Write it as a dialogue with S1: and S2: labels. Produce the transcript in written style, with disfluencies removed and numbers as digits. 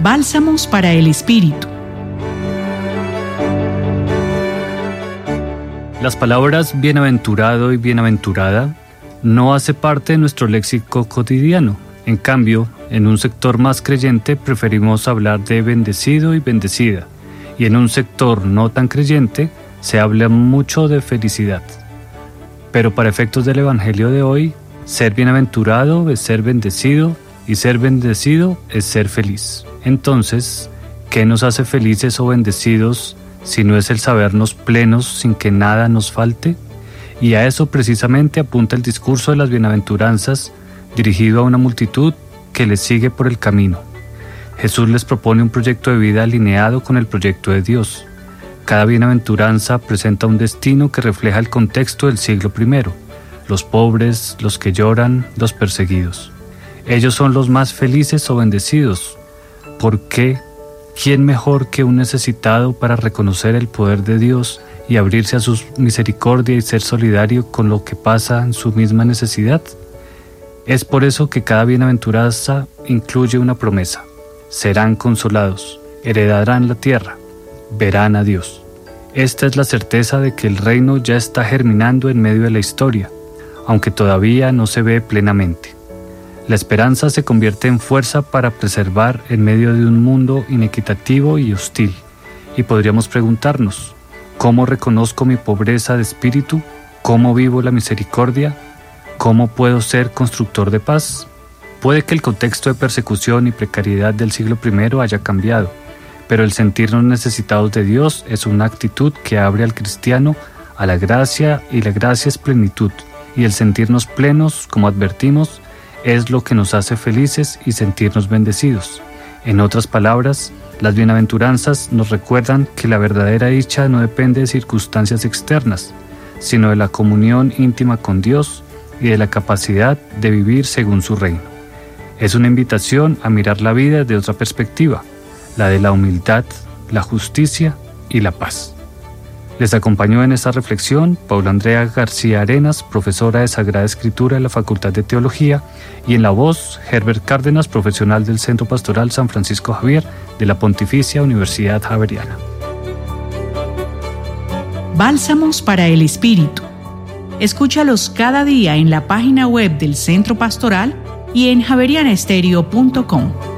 S1: Bálsamos para el Espíritu.
S2: Las palabras bienaventurado y bienaventurada no hace parte de nuestro léxico cotidiano. En cambio, en un sector más creyente preferimos hablar de bendecido y bendecida, y en un sector no tan creyente se habla mucho de felicidad. Pero para efectos del Evangelio de hoy, ser bienaventurado es ser bendecido y ser bendecido es ser feliz. Entonces, ¿qué nos hace felices o bendecidos si no es el sabernos plenos sin que nada nos falte? Y a eso precisamente apunta el discurso de las bienaventuranzas dirigido a una multitud que les sigue por el camino. Jesús les propone un proyecto de vida alineado con el proyecto de Dios. Cada bienaventuranza presenta un destino que refleja el contexto del siglo I, los pobres, los que lloran, los perseguidos. Ellos son los más felices o bendecidos. ¿Por qué? ¿Quién mejor que un necesitado para reconocer el poder de Dios y abrirse a su misericordia y ser solidario con lo que pasa en su misma necesidad? Es por eso que cada bienaventuranza incluye una promesa. Serán consolados, heredarán la tierra, verán a Dios. Esta es la certeza de que el reino ya está germinando en medio de la historia, aunque todavía no se ve plenamente. La esperanza se convierte en fuerza para preservar en medio de un mundo inequitativo y hostil. Y podríamos preguntarnos, ¿cómo reconozco mi pobreza de espíritu? ¿Cómo vivo la misericordia? ¿Cómo puedo ser constructor de paz? Puede que el contexto de persecución y precariedad del siglo I haya cambiado, pero el sentirnos necesitados de Dios es una actitud que abre al cristiano a la gracia, y la gracia es plenitud, y el sentirnos plenos, como advertimos, es lo que nos hace felices y sentirnos bendecidos. En otras palabras, las bienaventuranzas nos recuerdan que la verdadera dicha no depende de circunstancias externas, sino de la comunión íntima con Dios y de la capacidad de vivir según su reino. Es una invitación a mirar la vida desde otra perspectiva, la de la humildad, la justicia y la paz. Les acompañó en esta reflexión Paula Andrea García Arenas, profesora de Sagrada Escritura de la Facultad de Teología, y en la voz, Herbert Cárdenas, profesional del Centro Pastoral San Francisco Javier de la Pontificia Universidad Javeriana.
S1: Bálsamos para el Espíritu. Escúchalos cada día en la página web del Centro Pastoral y en javerianestereo.com.